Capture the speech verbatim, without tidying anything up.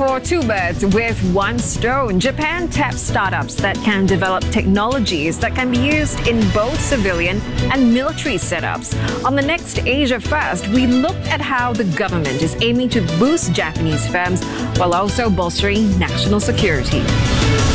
for two birds with one stone. Japan taps startups that can develop technologies that can be used in both civilian and military setups. On the next Asia First, we looked at how the government is aiming to boost Japanese firms while also bolstering national security.